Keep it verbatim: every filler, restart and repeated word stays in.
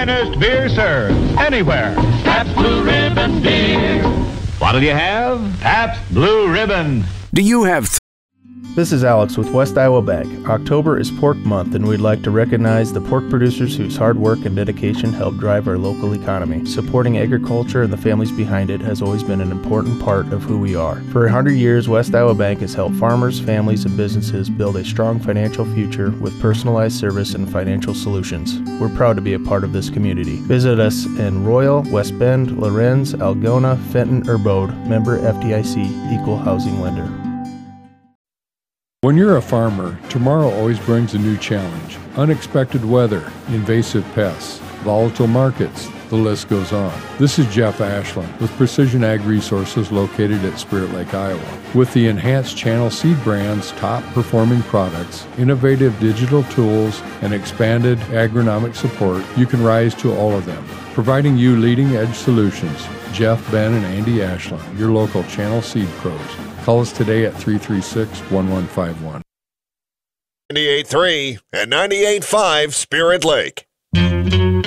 finest beer served anywhere. Pabst Blue Ribbon beer. What'll you have? Pabst Blue Ribbon. Do you have... Th- This is Alex with West Iowa Bank. October is Pork Month, and we'd like to recognize the pork producers whose hard work and dedication help drive our local economy. Supporting agriculture and the families behind it has always been an important part of who we are. For one hundred years, West Iowa Bank has helped farmers, families, and businesses build a strong financial future with personalized service and financial solutions. We're proud to be a part of this community. Visit us in Royal, West Bend, Lorenz, Algona, Fenton, or Bode. Member F D I C, Equal Housing Lender. When you're a farmer, tomorrow always brings a new challenge. Unexpected weather, invasive pests, volatile markets, the list goes on. This is Jeff Ashland with Precision Ag Resources located at Spirit Lake, Iowa. With the enhanced Channel Seed brand's top performing products, innovative digital tools, and expanded agronomic support, you can rise to all of them. Providing you leading edge solutions, Jeff, Ben, and Andy Ashland, your local Channel Seed pros. Call us today at three three six, one one five one. ninety-eight point three and ninety-eight point five Spirit Lake.